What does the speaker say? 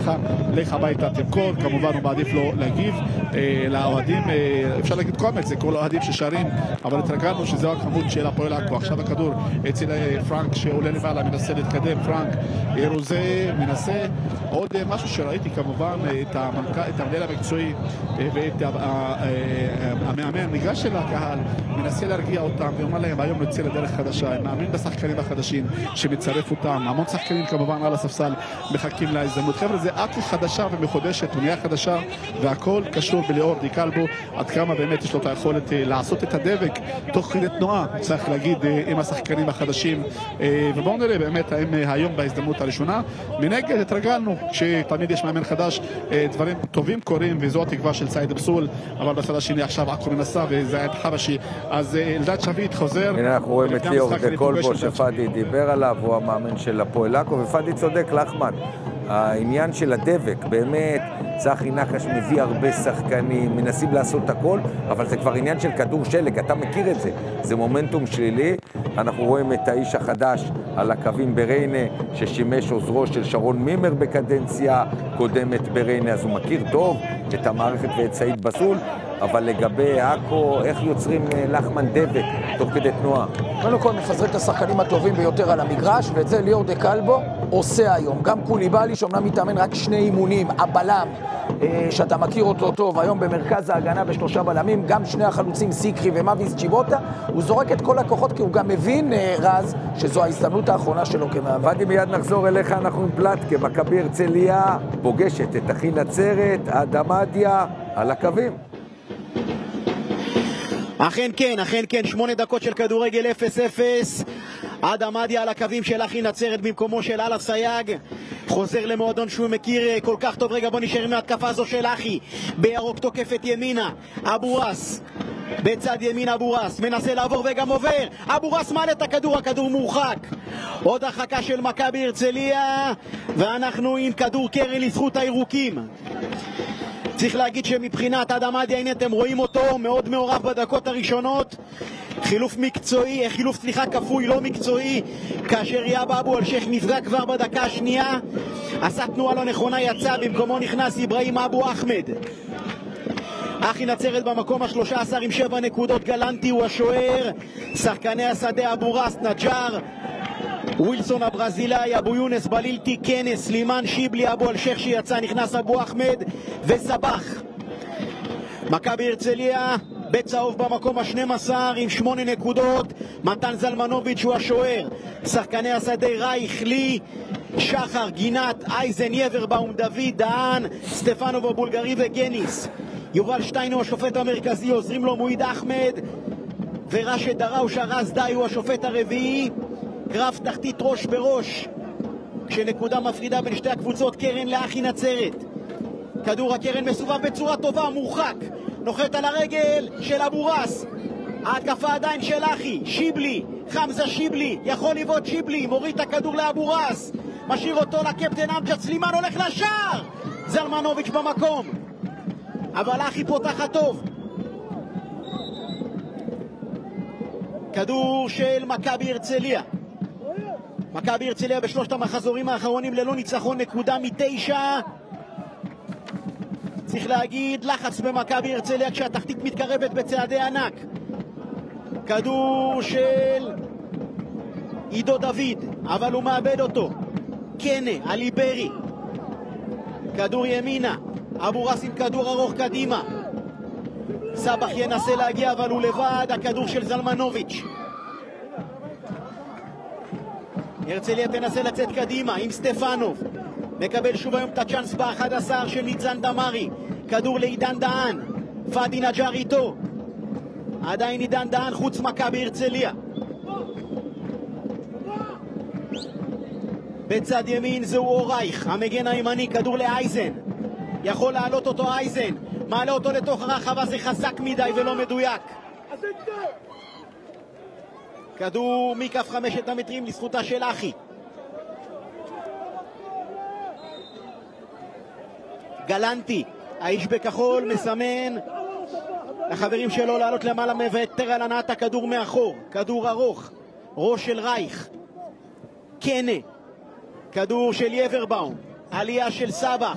לך, לך הביתה תמכור. כמובן הוא מעדיף לא להגיב לאוהדים, אפשר להגיד קומץ, זה כל האוהדים ששרים, אבל התרגלנו שזו הכמות של הפועל עכו. עכשיו הכדור אצל פרנק שעולה למעלה, מנסה להתקדם, פרנק רוזה מנסה. עוד משהו שראיתי כמובן, את המנהל המקצועי ואת המאמן ניגש של הקהל, מנסה להרגיע אותם ואומר להם היום נצא לדרך חדשה, הם מאמין בשחקנים החדשים שמצרף אותם, המון שחקנים כמובן על הספסל מחכים להזדמנות. חבר'ה, זה עכו חדשה ומחודשת, בנייה חדשה, והכל קשור בליאור דיקלבו, עד כמה באמת יש לו את היכולת לעשות את הדבק תוך כדי תנועה, צריך להגיד, עם השחקנים החדשים. ובואו נראה באמת האם היום בהזדמנות הראשונה. מנגד התרגלנו שתמיד יש מאמן חדש, דברים טובים קורים, וזו התקווה של סעיד בסול, אבל בצד השני עכשיו עכו מנסה וזעד חבשי, אז אלדד שביט חוזר. הנה אנחנו רואים את ליאור דיקלבו שפאדי דיבר עליו, הוא המאמן של הפועל עכו, ופאדי צודק, לחמן, העניין של הדבק, באמת צחי נחש מביא הרבה שחקנים, מנסים לעשות הכל, אבל זה כבר עניין של כדור שלג, אתה מכיר את זה, זה מומנטום שלילי. אנחנו רואים את האיש החדש על הקווים בריינה, ששימש עוזרו של שרון מימר בקדנציה קודמת בריינה, אז הוא מכיר טוב את המערכת ואת סעיד בסול. אבל לגבי עכו, איך יוצרים לחמן דבק תוך כדי תנועה? קודם כל מפזרים את השחקנים הטובים ביותר על המגרש, ואת זה ליאור דיקלבו עושה היום. גם קוליבאלי שאומנם מתאמן רק 2 אימונים, הבלם שאתה מכיר אותו טוב, היום במרכז ההגנה ב3 בלמים, גם 2 החלוצים סיקרי ומאביס צ'יבוטה, הוא זורק את כל הכוחות כי הוא גם מבין, רז, שזו ההזדמנות האחרונה שלו כמאמן. ואדי, מיד נחזור אליך, אנחנו עם פלטקה, מכבי הרצליה פוגשת את אחי נצרת, אדמדיה על הקווים. אכן כן, 8 דקות של כדורגל 0-0. אדמדיה על הקווים של אחי נצרת במקומו של אלף סייג, חוזר למועדון שהוא מכיר כל כך טוב. רגע, בוא נשאר מהתקפה הזו של אחי, בירוק תוקף את ימינה, אבורס בצד ימין, אבורס מנסה לעבור וגם עובר, אבורס מעלה את הכדור, הכדור מורחק. עוד הרחקה של מכבי הרצליה, ואנחנו עם כדור קרן לזכות הירוקים. צריך להגיד שמבחינת אדמדיה, הנה אתם רואים אותו מאוד מעורב בדקות הראשונות, חילוף מקצועי, סליחה כפוי, לא מקצועי, כאשר יאב אבו אלשיך נפגע כבר בדקה השנייה, עשה תנועה לא נכונה, יצא, במקומו נכנס איברהים אבו אחמד. אחי נצרת במקום ה-13 עם 7 נקודות, גלנטי הוא השוער, שחקני השדה אבורס, נג'אר, ווילסון הברזילאי, אבו יונס, בלילתי, כנס, סלימן, שיבלי, אבו אלשיך שיצא, נכנס אבו אחמד וסבח. מכבי הרצליה בצהוב במקום ה-12 עם 8 נקודות, מתן זלמנוביץ' הוא השוער, שחקני השדה רייך, לי, שחר, גינת, אייזן, יברבאום, דוד, דהן, סטפנוב הבולגרי וגניס. יובל שטיין הוא השופט המרכזי, עוזרים לו מועיד אחמד ורשד דראוש, הרז די הוא השופט הרביעי. גרף תחתית ראש בראש, כשנקודה מפרידה בין שתי הקבוצות, קרן לאחי נצרת. כדור הקרן מסובב בצורה טובה, מורחק, נוחת על הרגל של אבורס, ההתקפה עדיין של אחי, שיבלי, חמזה שיבלי, יכול לבעוט שיבלי, מוריד את הכדור לאבורס, משאיר אותו לקפטן אמג'ד, סלימן הולך לשער, זלמנוביץ' במקום, אבל אחי פותחת טוב. כדור של מכבי הרצליה. מכבי הרצליה בשלושת המחזורים האחרונים ללא ניצחון, נקודה מ9. צריך להגיד, לחץ במכבי הרצליה כשהתחתית מתקרבת בצעדי ענק. כדור של עידו דוד, אבל הוא מאבד אותו. קנה, הליברי. כדור ימינה, אבורס עם כדור ארוך קדימה. סבח ינסה להגיע אבל הוא לבד, הכדור של זלמנוביץ'. הרצליה תנסה לצאת קדימה עם סטפנוב, מקבל שוב היום את הצ'אנס ב-11 של ניצן דמרי. כדור לעידן דהן, פאדי נג'אר איתו, עדיין עידן דהן חוץ מכבי הרצליה. בצד ימין זהו אורייך, המגן הימני, כדור לאייזן, יכול לעלות אותו אייזן, מעלה אותו לתוך הרחבה, זה חזק מדי ולא מדויק. כדור מכף 5 המטרים לזכותה של אחי. גלנטי, האיש בכחול, מסמן לחברים שלו לעלות למעלה מוותר על הנעת הכדור מאחור. כדור ארוך, ראש של רייך, קנה, כדור של יברבאום, עלייה של סבח,